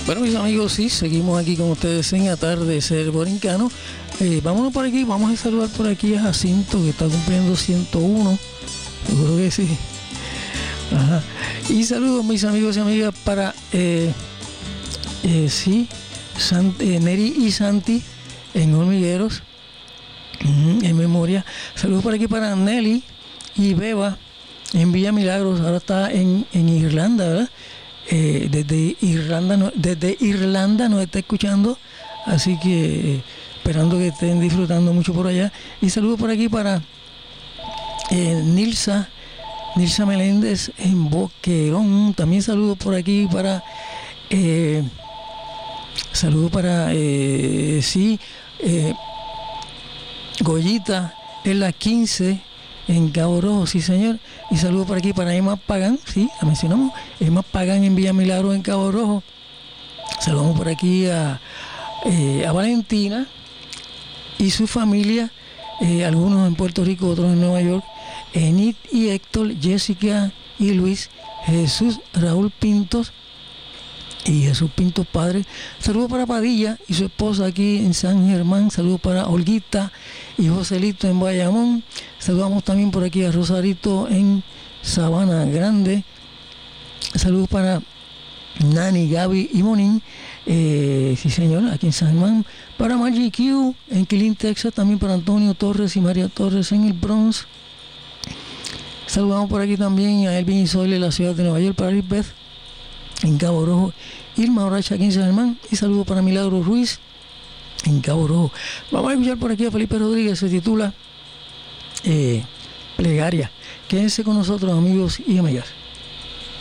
Bueno, mis amigos, sí, seguimos aquí con ustedes en Atardecer Borincano. Vámonos por aquí, vamos a saludar por aquí a Jacinto, que está cumpliendo 101. Seguro que sí. Ajá. Y saludos, mis amigos y amigas, para Neri y Santi en Hormigueros, en memoria. Saludos por aquí para Nelly y Beba en Villa Milagros. Ahora está en Irlanda, ¿verdad? Desde Irlanda nos está escuchando, así que esperando que estén disfrutando mucho por allá. Y saludos por aquí para Nilsa Meléndez en Boquerón. También saludos por aquí para Goyita en la 15 en Cabo Rojo, sí señor. Y saludos por aquí para Emma Pagán, sí, la mencionamos, Emma Pagán en Villa Milagro en Cabo Rojo. Saludamos por aquí a Valentina y su familia, algunos en Puerto Rico, otros en Nueva York, Enid y Héctor, Jessica y Luis, Jesús, Raúl Pintos y Jesús Pintos padre. Saludos para Padilla y su esposa aquí en San Germán. Saludos para Olguita y Joselito en Bayamón. Saludamos también por aquí a Rosarito en Sabana Grande. Saludos para Nani, Gaby y Monín, sí señor, aquí en San Germán. Para Maggie Q en Killeen, Texas. También para Antonio Torres y María Torres en el Bronx. Saludamos por aquí también a Elvin y Zoyle en la ciudad de Nueva York. Para Lisbeth en Cabo Rojo, Irma Oracha aquí en San Germán. Y saludos para Milagro Ruiz en Cabo Rojo. Vamos a escuchar por aquí a Felipe Rodríguez, se titula Plegaria. Quédense con nosotros, amigos y amigas.